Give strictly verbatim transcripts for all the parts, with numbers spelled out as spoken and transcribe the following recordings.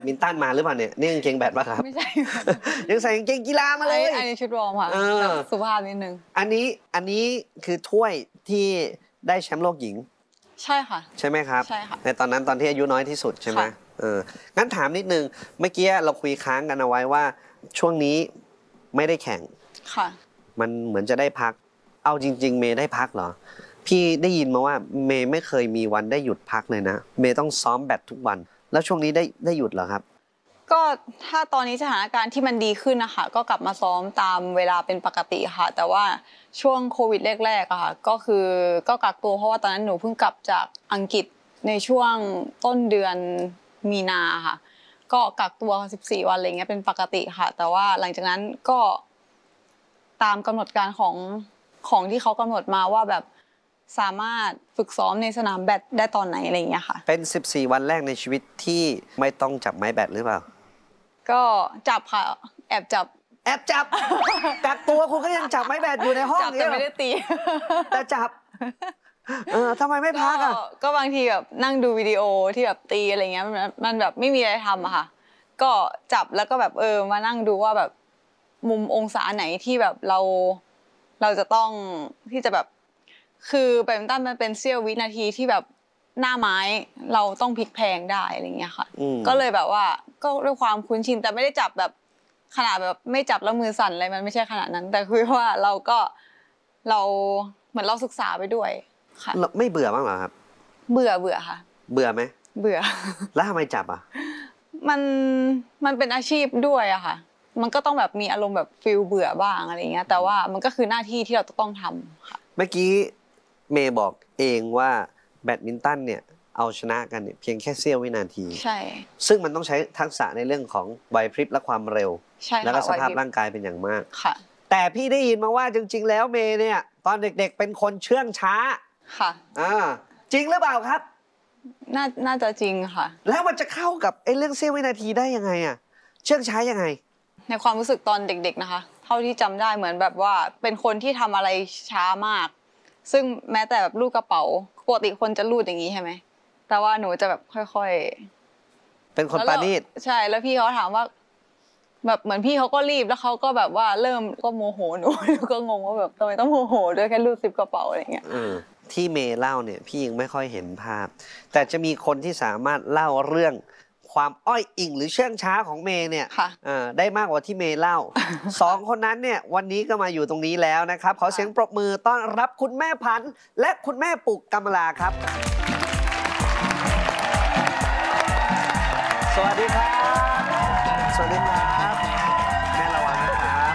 มินตันมาหรือเปล่าเนี่ยนี่กางเกงแบดป่ะครับไม่ใช่ยังใส่กางเกงกีฬามาเลยอันนี้ชุดวอร์มค่ะสุภาพนิดนึงอันนี้อันนี้คือถ้วยที่ได้แชมป์โลกหญิงใช่ค่ะใช่ไหมครับใช่ค่ะในตอนนั้นตอนที่อายุน้อยที่สุดใช่ไหมเอองั้นถามนิดนึงเมื่อกี้เราคุยค้างกันเอาไว้ว่าช่วงนี้ไม่ได้แข่งค่ะมันเหมือนจะได้พักเอาจริงๆเมย์ได้พักเหรอพี่ได้ยินมาว่าเมย์ไม่เคยมีวันได้หยุดพักเลยนะเมย์ต้องซ้อมแบดทุกวันแล้วช่วงนี้ได้ได้หยุดเหรอครับก็ถ้าตอนนี้สถานการณ์ที่มันดีขึ้นนะคะก็กลับมาซ้อมตามเวลาเป็นปกติค่ะแต่ว่าช่วงโควิดแรกๆอะค่ะก็คือก็กักตัวเพราะว่าตอนนั้นหนูเพิ่งกลับจากอังกฤษในช่วงต้นเดือนมีนาค่ะก็กักตัวสิบสี่วันอะไรเงี้ยเป็นปกติค่ะแต่ว่าหลังจากนั้นก็ตามกำหนดการของของที่เขากำหนดมาว่าแบบสามารถฝึกซ้อมในสนามแบดได้ตอนไหนอะไรอย่างเงี้ยค่ะเป็นสิบสี่วันแรกในชีวิตที่ไม่ต้องจับไม้แบดหรือเปล่าก็จับค่ะแอบจับแอบจับกักตัวคุณก็ยังจับไม้แบดอยู่ในห้องจับแต่ไม่ได้ตีแต่จับเออทำไมไม่พักอ่ะก็บางทีแบบนั่งดูวิดีโอที่แบบตีอะไรเงี้ยมันมันแบบไม่มีอะไรทำอะค่ะก็จับแล้วก็แบบเออมานั่งดูว่าแบบมุมองศาไหนที่แบบเราเราจะต้องที่จะแบบคือแบดมินตันมันเป็นเสี้ยววินาทีที่แบบหน้าไม้เราต้องพลิกแพลงได้อะไรเงี้ยค่ะก็เลยแบบว่าก็ด้วยความคุ้นชินแต่ไม่ได้จับแบบขนาดแบบไม่จับแล้วมือสั่นอะไรมันไม่ใช่ขนาดนั้นแต่คือว่าเราก็เราเหมือนเราศึกษาไปด้วยค่ะไม่เบื่อบ้างเหรอครับเบื่อเบื่อค่ะเบื่อไหมเบื่อแล้วทำไมจับอ่ะมันมันเป็นอาชีพด้วยอะค่ะมันก็ต้องแบบมีอารมณ์แบบฟิลเบื่อบ้างอะไรเงี้ยแต่ว่ามันก็คือหน้าที่ที่เราต้องทำค่ะเมื่อกี้เมย์บอกเองว่าแบดมินตันเนี่ยเอาชนะกันเนี่ยเพียงแค่เสี้ยววินาทีใช่ซึ่งมันต้องใช้ทักษะในเรื่องของไหวพริบและความเร็วใช่แล้วก็สภาพร่างกายเป็นอย่างมากค่ะแต่พี่ได้ยินมาว่าจริงๆแล้วเมย์เนี่ยตอนเด็กๆเป็นคนเชื่องช้าค่ะอ่าจริงหรือเปล่าครับน่าน่าจะจริงค่ะแล้วมันจะเข้ากับไอ้เรื่องเสี้ยววินาทีได้ยังไงอ่ะเชื่องช้ายังไงในความรู้สึกตอนเด็กๆนะคะเท่าที่จำได้เหมือนแบบว่าเป็นคนที่ทำอะไรช้ามากซึ่งแม้แต่แบบลูกกระเป๋าปกติคนจะลูดอย่างนี้ใช่ไหมแต่ว่าหนูจะแบบค่อยๆเป็นคนปราณีตใช่แล้วพี่เขาถามว่าแบบเหมือนพี่เขาก็รีบแล้วเขาก็แบบว่าเริ่มก็โมโหหนูก็งงว่าแบบทำไมต้องโมโหด้วยแค่ลูดซิปกระเป๋าอะไรเงี้ยที่เมย์เล่าเนี่ยพี่ยังไม่ค่อยเห็นภาพแต่จะมีคนที่สามารถเล่าเรื่องความอ้อยอิงหรือเชื่องช้าของเมย์เนี่ยได้มากกว่าที่เมย์เล่าสองคนนั้นเนี่ยวันนี้ก็มาอยู่ตรงนี้แล้วนะครับขอเสียงปรบมือต้อนรับคุณแม่พันธุ์และคุณแม่ปุกกำมลาครับสวัสดีครับสวัสดีครับแม่ระวังนะครับ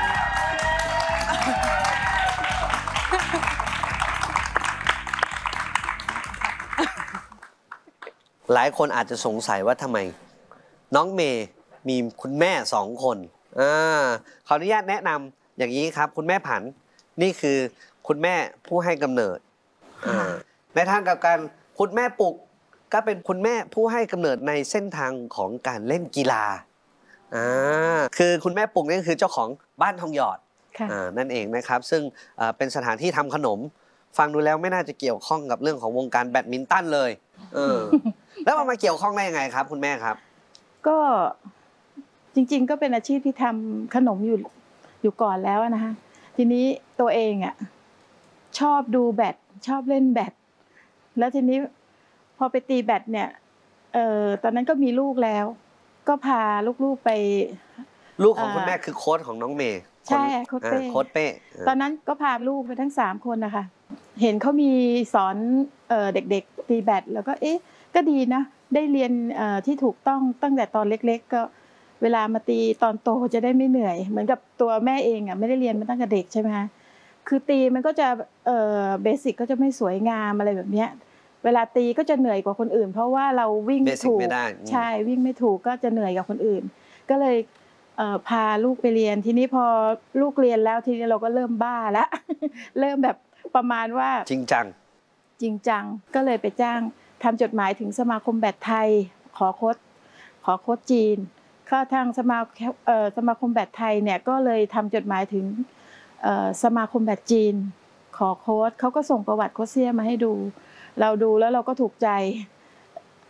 หลายคนอาจจะสงสัยว่าทำไมน้องเมย์มีคุณแม่สองคนอ่าขออนุญาตแนะนำอย่างนี้ครับคุณแม่ผันนี่คือคุณแม่ผู้ให้กำเนิดในทางกลับกันคุณแม่ปุกก็เป็นคุณแม่ผู้ให้กำเนิดในเส้นทางของการเล่นกีฬาอ่าคือคุณแม่ปุกนี่คือเจ้าของบ้านทองหยอดนั่นเองนะครับซึ่งเป็นสถานที่ทำขนมฟังดูแล้วไม่น่าจะเกี่ยวข้องกับเรื่องของวงการแบดมินตันเลยเออแล้วมันมาเกี่ยวข้องได้ยังไงครับคุณแม่ครับก็จริงๆก็เป็นอาชีพที่ทำขนมอยู่อยู่ก่อนแล้วนะคะทีนี้ตัวเองอ่ะชอบดูแบดชอบเล่นแบดแล้วทีนี้พอไปตีแบดเนี่ยเอ่อตอนนั้นก็มีลูกแล้วก็พาลูกๆไปลูกของคุณแม่คือโค้ชของน้องเมย์ใช่โค้ชเป้โค้ชเป้ตอนนั้นก็พาลูกไปทั้งสามคนนะคะเห็นเขามีสอนเอ่อเด็กๆตีแบดแล้วก็เอ๊ะก็ดีนะได้เรียนเอ่อที่ถูกต้องตั้งแต่ตอนเล็กๆก็เวลามาตีตอนโตจะได้ไม่เหนื่อยเหมือนกับตัวแม่เองอ่ะไม่ได้เรียนมาตั้งแต่เด็กใช่ไหมคะคือตีมันก็จะเอ่อเบสิกก็จะไม่สวยงามอะไรแบบเนี้ยเวลาตีก็จะเหนื่อยกว่าคนอื่นเพราะว่าเราวิ่งไม่ถูกใช่วิ่งไม่ถูกก็จะเหนื่อยกับคนอื่นก็เลยเอ่อพาลูกไปเรียนทีนี้พอลูกเรียนแล้วทีนี้เราก็เริ่มบ้าแล้วเริ่มแบบประมาณว่าจริงจังจริงจังก็เลยไปจ้างทำจดหมายถึงสมาคมแบดไทยขอโค้ชขอโค้ชจีนก็ทางสมาเอ่อสมาคมแบดไทยเนี่ยก็เลยทำจดหมายถึงเอ่อสมาคมแบดจีนขอโค้ชเขาก็ส่งประวัติโค้ชเซี่ยมาให้ดูเราดูแล้วเราก็ถูกใจ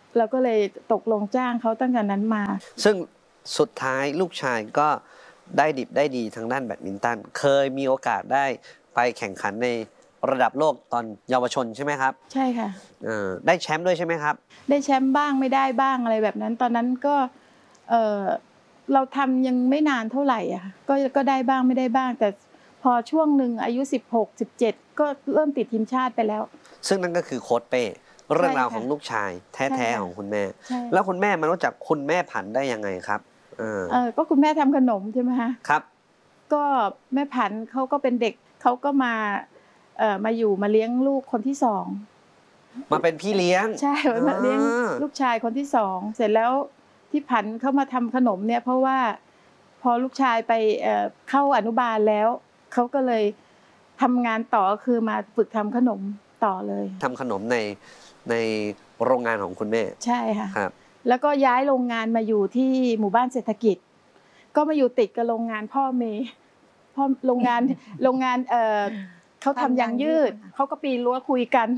เราก็เลยตกลงจ้างเขาตั้งแต่นั้นมาซึ่งสุดท้ายลูกชายก็ได้ดิบได้ดีทางด้านแบดมินตันเคยมีโอกาสได้ไปแข่งขันในระดับโลกตอนเยาวชนใช่ไหมครับใช่ค่ะเออได้แชมป์ด้วยใช่ไหมครับได้แชมป์บ้างไม่ได้บ้างอะไรแบบนั้นตอนนั้นก็เออเราทำยังไม่นานเท่าไหร่อ่ะก็ก็ได้บ้างไม่ได้บ้าง แต่พอช่วงหนึ่งอายุสิบหก สิบเจ็ดก็เริ่มติดทีมชาติไปแล้วซึ่งนั่นก็คือโค้ชเป้เรื่องราวของลูกชายแท้ๆของคุณแม่แล้วคุณแม่มารู้จักคุณแม่ผันได้ยังไงครับเออเออก็คุณแม่ทำขนมใช่ไหมคะครับก็แม่ผันเขาก็เป็นเด็กเขาก็มาเอ่อมาอยู่มาเลี้ยงลูกคนที่สองมาเป็นพี่เลี้ยงใช่มาเลี้ยงลูกชายคนที่สองเสร็จแล้วที่ผันเข้ามาทำขนมเนี่ยเพราะว่าพอลูกชายไปเอ่อเข้าอนุบาลแล้วเขาก็เลยทำงานต่อคือมาฝึกทำขนมต่อเลยทำขนมในในโรงงานของคุณแม่ใช่ค่ะครับแล้วก็ย้ายโรงงานมาอยู่ที่หมู่บ้านเศรษฐกิจก็มาอยู่ติดกับโรงงานพ่อเมย์พ่อโรงงานโรงงานเอ่อเขาทำยางยืดเขาก็ปีนรั้วคุยกัน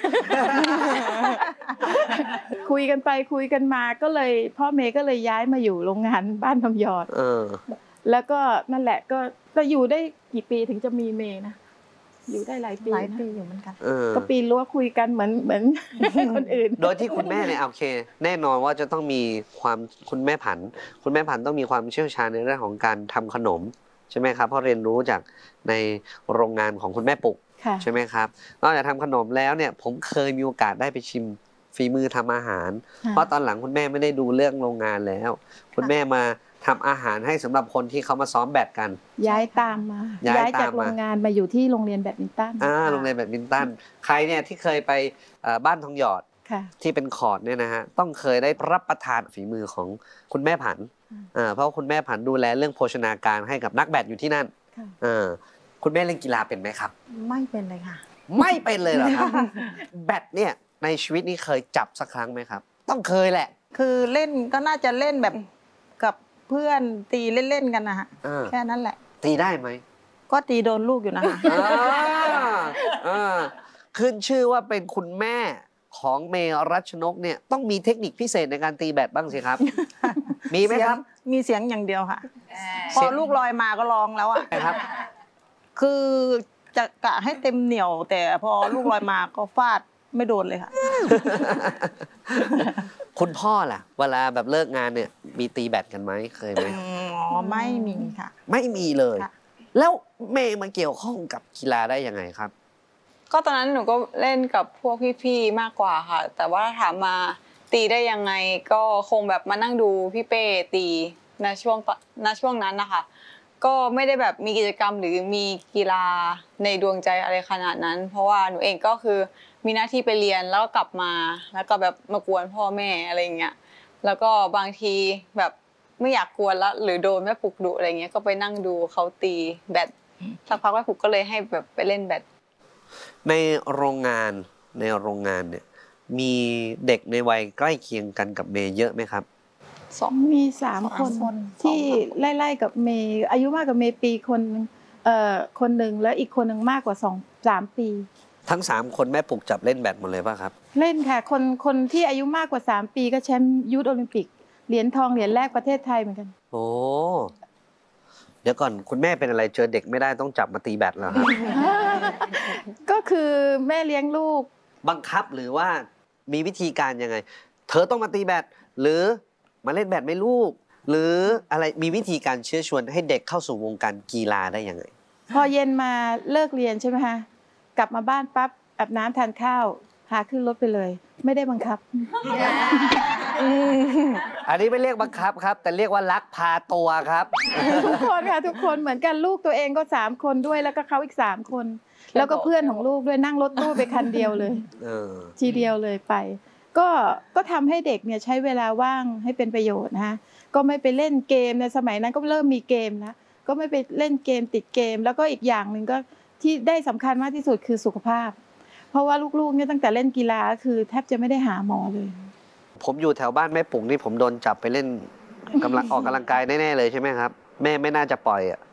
คุยกันไปคุยกันมาก็เลยพ่อเมย์ก็เลยย้ายมาอยู่โรงงานบ้านทำยอดแล้วก็นั่นแหละก็จะอยู่ได้กี่ปีถึงจะมีเมย์นะอยู่ได้หลายปีหลายปีอยู่เหมือนกันก็ปีนรั้วคุยกันเหมือนเหมือนคนอื่นโดยที่คุณแม่เนี่ยโอเคแน่นอนว่าจะต้องมีความคุณแม่ผันคุณแม่ผันต้องมีความเชี่ยวชาญในเรื่องของการทำขนมใช่ไหมครับเพราะเรียนรู้จากในโรงงานของคุณแม่ปุกใช่ไหมครับนอกจากทำขนมแล้วเนี่ยผมเคยมีโอกาสได้ไปชิมฝีมือทำอาหารเพราะตอนหลังคุณแม่ไม่ได้ดูเรื่องโรงงานแล้วคุณแม่มาทำอาหารให้สำหรับคนที่เขามาซ้อมแบดกันย้ายตามมาย้ายจากโรงงานมาอยู่ที่โรงเรียนแบดมินตันอ่าโรงเรียนแบดมินตันใครเนี่ยที่เคยไปบ้านทองหยอดที่เป็นคอร์ดเนี่ยนะฮะต้องเคยได้รับประทานฝีมือของคุณแม่ผันเพราะคุณแม่ผันดูแลเรื่องโภชนาการให้กับนักแบดอยู่ที่นั่นคุณแม่เล่นกีฬาเป็นไหมครับไม่เป็นเลยค่ะไม่เป็นเลยเหรอครับแบดเนี่ยในชีวิตนี้เคยจับสักครั้งไหมครับต้องเคยแหละคือเล่นก็น่าจะเล่นแบบกับเพื่อนตีเล่นๆกันนะฮะแค่นั้นแหละตีได้ไหมก็ตีโดนลูกอยู่นะคะขึ้นชื่อว่าเป็นคุณแม่ของเมรัชนกเนี่ยต้องมีเทคนิคพิเศษในการตีแบดบ้างสิครับมีไหมครับมีเสียงอย่างเดียวค่ะพอลูกลอยมาก็ร้องแล้วอ่ะครับคือจะกะให้เต็มเหนียวแต่พอลูกลอยมาก็ฟาดไม่โดนเลยค่ะคุณพ่อล่ะเวลาแบบเลิกงานเนี่ยมีตีแบดกันไหมเคยไหมอ๋อไม่มีค่ะไม่มีเลยแล้วเมย์มาเกี่ยวข้องกับกีฬาได้ยังไงครับก็ตอนนั้นหนูก็เล่นกับพวกพี่ๆมากกว่าค่ะแต่ว่าถามมาตีได้ยังไงก็คงแบบมานั่งดูพี่เป้ตีในช่วงในช่วงนั้นนะคะก็ไม่ได้แบบมีกิจกรรมหรือมีกีฬาในดวงใจอะไรขนาดนั้นเพราะว่าหนูเองก็คือมีหน้าที่ไปเรียนแล้วก็กลับมาแล้วก็แบบมากวนพ่อแม่อะไรเงี้ยแล้วก็บางทีแบบไม่อยากกวนแล้วหรือโดนแม่ปลุกดุอะไรเงี้ยก็ไปนั่งดูเขาตีแบดสักพักแม่ปลุกก็เลยให้แบบไปเล่นแบดในโรงงานในโรงงานเนี่ยมีเด็กในวัยใกล้เคียงกันกับเมย์เยอะไหมครับสองมีสามคนที่ไล่ๆกับเมย์อายุมากกว่าเมย์ปีคนเอ่อคนหนึ่งแล้วอีกคนหนึ่งมากกว่าสองสามปีทั้งสามคนแม่ปลุกจับเล่นแบดหมดเลยป่ะครับเล่นค่ะคนคนที่อายุมากกว่าสามปีก็แชมป์ยูทโอลิมปิกเหรียญทองเหรียญแรกประเทศไทยเหมือนกันโอ้เดี๋ยวก่อนคุณแม่เป็นอะไรเจอเด็กไม่ได้ต้องจับมาตีแบดเหรอครับก็คือแม่เลี้ยงลูกบังคับหรือว่ามีวิธีการยังไงเธอต้องมาตีแบดหรือมาเล่นแบดไหมลูกหรืออะไรมีวิธีการเชื้อชวนให้เด็กเข้าสู่วงการกีฬาได้ยังไงพอเย็นมาเลิกเรียนใช่ไหมคะกลับมาบ้านปั๊บอาบน้ำทานข้าวพาขึ้นรถไปเลยไม่ได้บังคับอันนี้ไม่เรียกบังคับครับแต่เรียกว่าลักพาตัวครับทุกคนค่ะทุกคนเหมือนกันลูกตัวเองก็สามคนด้วยแล้วก็เขาอีกสามคนแล้วก็เพื่อนของลูกด้วยนั่งรถตู้ไปคันเดียวเลยทีเดียวเลยไปก็ก็ทำให้เด็กเนี่ยใช้เวลาว่างให้เป็นประโยชน์นะคะก็ไม่ไปเล่นเกมในสมัยนั้นก็เริ่มมีเกมแล้วก็ไม่ไปเล่นเกมติดเกมแล้วก็อีกอย่างหนึ่งก็ที่ได้สำคัญมากที่สุดคือสุขภาพเพราะว่าลูกๆเนี่ยตั้งแต่เล่นกีฬาคือแทบจะไม่ได้หาหมอเลยผมอยู่แถวบ้านแม่ปุ๋งนี่ผมโดนจับไปเล่นกำลังออกกำลังกายแน่ๆเลยใช่ไหมครับแม่ไม่น่าจะปล่อยอ่ะ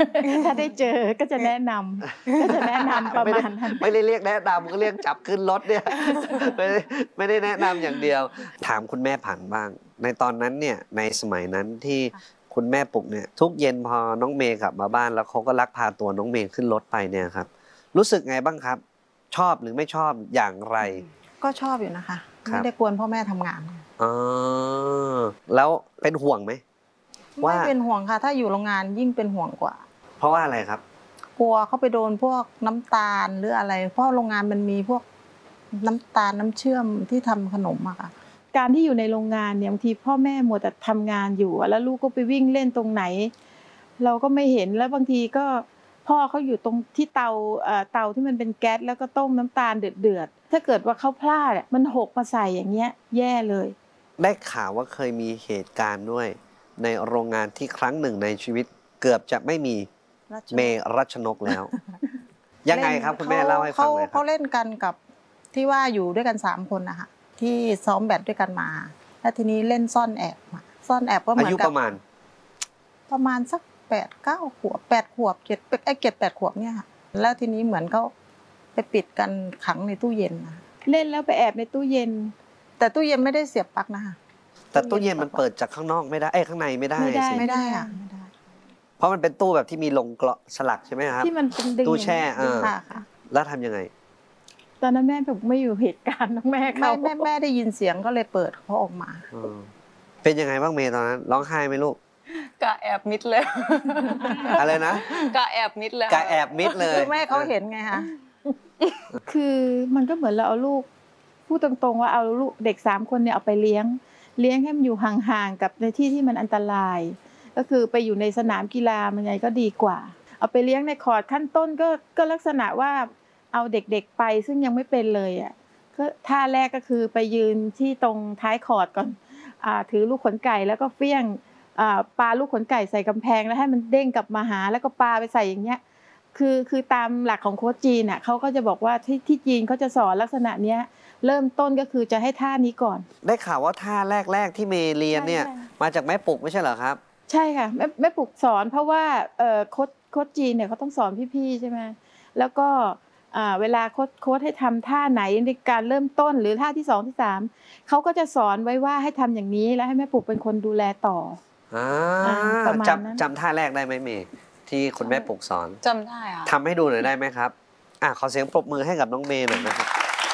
ถ้าได้เจอก็จะแนะนำก็จะแนะนำประมาณนั้นไม่ได้เรียกแนะนำก็เรียกจับขึ้นรถเนี่ยไม่ได้ไม่ได้แนะนำอย่างเดียว ถามคุณแม่ผันบ้าง ในตอนนั้นเนี่ยในสมัยนั้นที่คุณแม่ปลุกเนี่ยทุกเย็นพอน้องเมย์กลับมาบ้านแล้วเขาก็ลักพาตัวน้องเมย์ขึ้นรถไปเนี่ยครับรู้สึกไงบ้างครับ ชอบหรือไม่ชอบอย่างไรก็ชอบอยู่นะคะครับไม่ได้กวนพ่อแม่ทำงานอ๋อแล้วเป็นห่วงไหม ว่าไม่เป็นห่วงค่ะ ถ้าอยู่โรงงานยิ่งเป็นห่วงกว่าเพราะว่าอะไรครับกลัวเขาไปโดนพวกน้ำตาลหรืออะไร เพราะโรงงานมันมีพวกน้ำตาลน้ำเชื่อมที่ทำขนมอะค่ะการที่อยู่ในโรงงานเนี่ยบางทีพ่อแม่มัวแต่ทำงานอยู่อะแล้วลูกก็ไปวิ่งเล่นตรงไหน เราก็ไม่เห็นแล้วบางทีก็พ่อเขาอยู่ตรงที่เตาเอ่อเตาที่มันเป็นแก๊สแล้วก็ต้มน้ำตาลเดือดๆถ้าเกิดว่าเขาพลาดอะมันหกมาใส่อย่างเงี้ยแย่เลยได้ข่าวว่าเคยมีเหตุการณ์ด้วย ในโรงงานที่ครั้งหนึ่งในชีวิตเกือบจะไม่มีเมรัชนกแล้ว ยังไงครับคุณแม่เล่าให้ฟังหน่อยครัเขาบเล่นกันกับที่ว่าอยู่ด้วยกันสามคนนะคะที่ซ้อมแบดด้วยกันมา แล้วทีนี้เล่นซ่อนแอบมาซ่อนแอบก็เหมือาอนยุกับประมาณประมาณสักแปดเก้าขวบแปดขวบเจ็ดไอ้เจ็ดแปดขวบเนี่ยค่ะแล้วทีนี้เหมือนเขาไปปิดกันขังในตู้เย็นนะเล่นแล้วไปแอบในตู้เย็นแต่ตู้เย็นไม่ได้เสียบปลั๊กนะคะแต่ตู้เย็นมันเปิดจากข้างนอกไม่ได้เอ้ยข้างในไม่ได้ไม่ได้สิไม่ได้ค่ะไม่ได้เพราะมันเป็นตู้แบบที่มีลงเกลาะสลักใช่ไหมครับที่มันเป็นดึงตู้แช่อย่างเงี้ยเออค่ะค่ะแล้วทำยังไงตอนนั้นแม่แบบไม่อยู่เหตุการณ์น้องแม่แม่เขาแม่แม่ได้ยินเสียงก็เลยเปิดเขาออกมาเออเป็นยังไงบ้างเมย์ตอนนั้นร้องไห้ไหมลูกกะแอบมิดเลยอะไรนะกะแอบมิดเลยกะแอบมิดเลยคือแม่เขาเห็นไงคะคือมันก็เหมือนเราเอาลูกพูดตรงๆว่าเอาลูกเด็กสามคนเนี่ยเอาไปเลี้ยง เลี้ยงให้มันอยู่ห่างๆกับในที่ที่มันอันตราย ก็คือไปอยู่ในสนามกีฬามันไงก็ดีกว่า เอาไปเลี้ยงในคอร์ดขั้นต้นก็ก็ลักษณะว่าเอาเด็กๆไปซึ่งยังไม่เป็นเลยอ่ะก็ท่าแรกก็คือไปยืนที่ตรงท้ายคอร์ดก่อนอ่าถือลูกขนไก่แล้วก็เฟี้ยงอ่าปาลูกขนไก่ใส่กำแพงแล้วให้มันเด้งกลับมาหาแล้วก็ปาไปใส่อย่างเงี้ยคือคือตามหลักของโค้ชจีนอ่ะเขาก็จะบอกว่าที่ที่จีนเขาจะสอนลักษณะเนี้ยเริ่มต้นก็คือจะให้ท่านี้ก่อนได้ข่าวว่าท่าแรกๆที่เมย์เรียนเนี่ยใช่ใช่มาจากแม่ปุกไม่ใช่เหรอครับใช่ค่ะแม่แม่ปลุกสอนเพราะว่าเอ่อโค้ชโค้ชจีนเนี่ยเขาต้องสอนพี่ๆใช่ไหมแล้วก็อ่าเวลาโค้ชโค้ชให้ทำท่าไหนในการเริ่มต้นหรือท่าที่สองที่สามเขาก็จะสอนไว้ว่าให้ทำอย่างนี้แล้วให้แม่ปลุกเป็นคนดูแลต่ออ่าอ่าประมาณนั้นจำจำท่าแรกได้ไหมเมย์ที่คุณแม่ปลุกสอนจำได้ค่ะทำให้ดูหน่อยได้ไหมครับอ่ะขอเสียงปรบมือให้กับน้องเมย์หน่อยนะครับ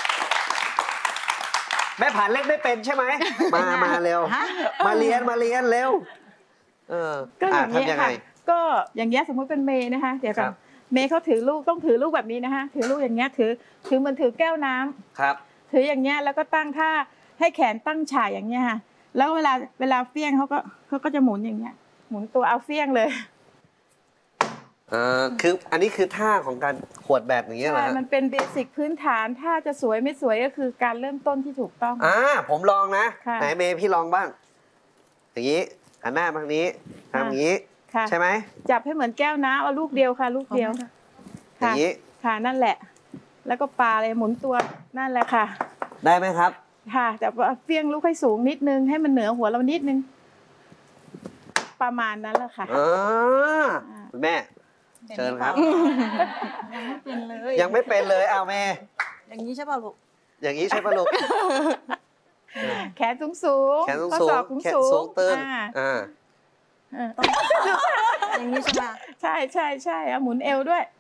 แม่ผ่านเล็กไม่เป็นใช่ไหมมามาเร็วฮะมาเรียนมาเรียนเร็วเออก็ออ่ะย่างนี้ยทำยังไงค่ะก็อย่างเงี้ยสมมุติเป็นเมย์นะคะเดี๋ยวก่อครันบเมย์เขาถือลูกต้องถือลูกแบบนี้นะคะถือลูกอย่างเงี้ยถือถือเหมันถือแก้วน้ำครับถืออย่างเงี้ยแล้วก็ตั้งท่าให้แขนตั้งฉากอย่างเงี้ยค่ะแล้วเวลาเวลาเฟี้ยงเขาก็เขาก็จะหมุนอย่างเงี้ยหมุนตัวเอาเฟี้ยงเลยเออคืออันนี้คือท่าของการขวดแบบอย่างเงี้ยเหรอใช่ฮะมันเป็นเบสิกพื้นฐาน ถ้าจะสวยไม่สวยก็คือการเริ่มต้นที่ถูกต้องอ่าผมลองนะค่ะไหนเมย์พี่ลองบ้าง อย่างนี้หันหน้ามาทางนี้ทำอย่างนี้ค่ะใช่ไหมจับให้เหมือนแก้วน้ำเอาลูกเดียวค่ะ ลูกเดียวอค่ะย่างนี้ค่ะนั่นแหละ แล้วก็ปาเลยหมุนตัวนั่นแหละค่ะได้ไหมครับค่ะแต่ว่าเฟี้ยงลูกให้สูงนิดนึงให้มันเหนือหัวเรานิดนึง ประมาณนั้นแหละค่ะอ่าคุณแม่ เชิญครับเป็นเลยยังไม่เป็นเลยเอาเมย์อย่างนี้ใช่ป่ะลูกอย่างนี้ใช่ปะลูกแขนสูงสูงแขนสูงข้อสูศงอกสูงแขนสูสูงงตื้นอ่าอ่าเอออย่างนี้ใช่ไหมใช่ใช่ใช่เอาหมุนเอวด้วย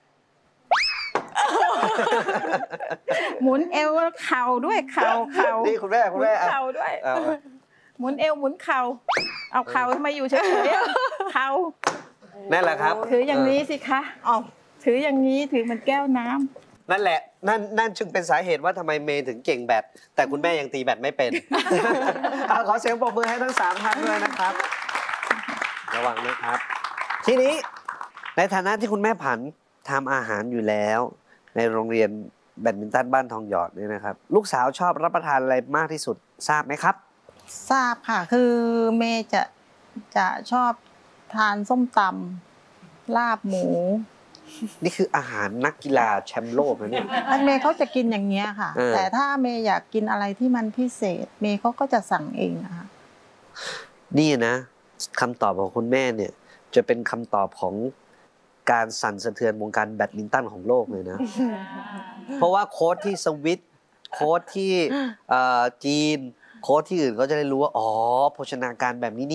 หมุนเอวแล้วเข่าด้วยเข่าเข่านี่คุณแม่หคุมุณนแม่อ่ะเข่าด้วยเอาอ่ะหมุนเอวหมุนเข่าเอาเข่าทำไมอยู่เฉยๆอ่ะเข่านั่นแหละครับถืออย่างนี้สิคะอ๋อถืออย่างนี้ถือเหมันแก้วน้ำนั่นแหละ นั่นนั่นจึงเป็นสาเหตุว่าทำไมเมย์ถึงเก่งแบดแต่คุณแม่ยังตีแบดไม่เป็น เอาขอเสียงปรบมือให้ทั้งสามท่านด้วยนะครับ ระวังนะครับ ทีนี้ในฐานะที่คุณแม่ผันทำอาหารอยู่แล้ว ในโรงเรียนแบดมินตันบ้านทองหยอดเนี่ยนะครับ ลูกสาวชอบรับประทานอะไรมากที่สุดทราบไหมครับทราบค่ะ คือเมย์จะจะชอบทานส้มตำลาบหมูนี่คืออาหารนักกีฬาแชมป์โลกนะเนี่ยแล้วเมย์เขาจะกินอย่างเงี้ยค่ะเออแต่ถ้าเมย์อยากกินอะไรที่มันพิเศษ เมย์เขาก็จะสั่งเองนะคะนี่นะคำตอบของคุณแม่เนี่ย จะเป็นคำตอบของการสั่นสะเทือนวงการแบดมินตันของโลกเลยนะ เพราะว่าโค้ชที่สวิตโค้ชที่เอ่อจีน โค้ชที่อื่นเขาจะได้รู้ว่า อ๋อ โภชนาการแบบนี้นี่